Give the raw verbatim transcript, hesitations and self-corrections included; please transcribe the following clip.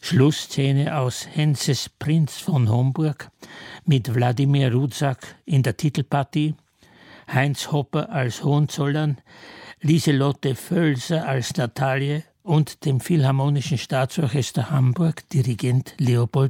Schlussszene aus Henses Prinz von Homburg mit Wladimir Rudzak in der Titelpartie, Heinz Hopper als Hohenzollern, Lieselotte Völser als Natalie und dem Philharmonischen Staatsorchester Hamburg Dirigent Leopold